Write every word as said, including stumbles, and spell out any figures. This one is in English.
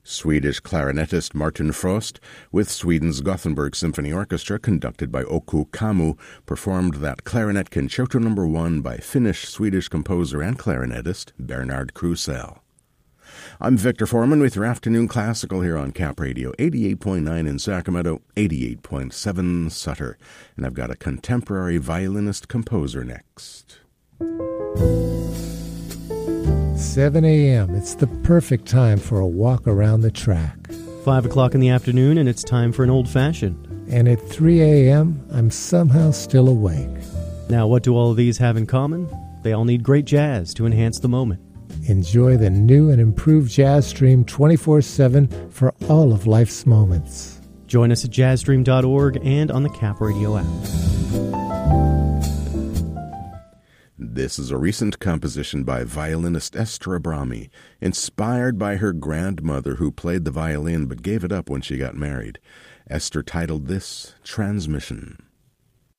Swedish clarinetist Martin Frost, with Sweden's Gothenburg Symphony Orchestra, conducted by Oku Kamu, performed that Clarinet Concerto Number One by Finnish-Swedish composer and clarinetist Bernard Krusell. I'm Victor Foreman with your Afternoon Classical here on Cap Radio, eighty-eight point nine in Sacramento, eighty-eight point seven Sutter, and I've got a contemporary violinist-composer next. seven a.m. It's the perfect time for a walk around the track. Five o'clock in the afternoon, and it's time for an old-fashioned. And at three a.m., I'm somehow still awake. Now, what do all of these have in common? They all need great jazz to enhance the moment. Enjoy the new and improved Jazz Stream twenty-four seven for all of life's moments. Join us at jazz stream dot org and on the Cap Radio app. This is a recent composition by violinist Esther Abrami, inspired by her grandmother who played the violin but gave it up when she got married. Esther titled this Transmission.